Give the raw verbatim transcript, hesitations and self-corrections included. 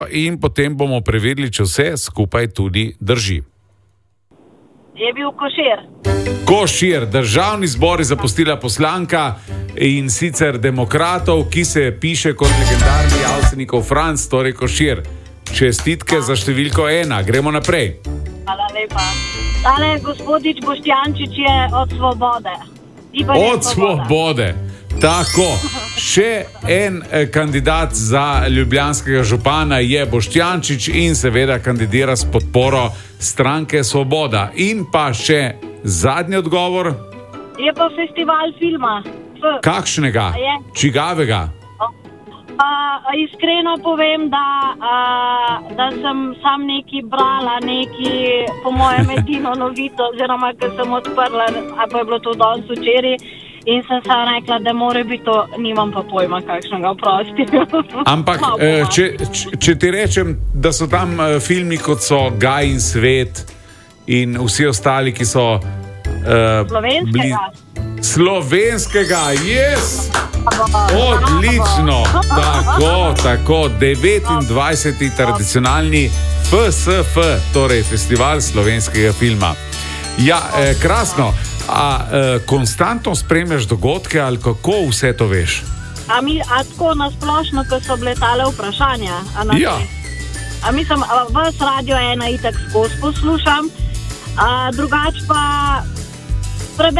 In potem bomo preverili, če vse skupaj tudi drži. Je bil Košir. Košir, državni zbor je zapustila poslanka in sicer demokratov, ki se piše kot legendarni Avsenikov Franc, torej Košir. Čestitke za številko ena. Gremo naprej. Hvala lepa. Tale gospodič Boštjančič je od Svobode. Od Svobode. Tako. Še en eh, kandidat za ljubljanskega župana je Boštjančič in seveda kandidira s podporo stranke Svoboda. In pa še zadnji odgovor. Je pa festival filma. F. Kakšnega? Čigavega? Uh, iskreno povem, da, uh, da sem sam nekaj brala, nekaj po mojem edino novito, oziroma ker sem odprla, a pa je bilo to danes včeraj, in sem sam rekla, da mora biti to, nimam pa pojma kakšnega, oprosti. Ampak, eh, če, če ti rečem, da so tam eh, filmi, kot so Gaj in Svet in vsi ostali, ki so eh, Slovenskega. Bli... Slovenskega, yes! Odlično, tako, tako, devetindvajseti tradicionalni F S F, torej Festival slovenskega filma. Ja, eh, krasno, a eh, konstantno spremljaš dogodke ali kako vse to veš? A mi, a tako nasplošno, ko so bile tale vprašanja? A ja. A mislim, vas Radio ena itak skozi poslušam, a drugač pa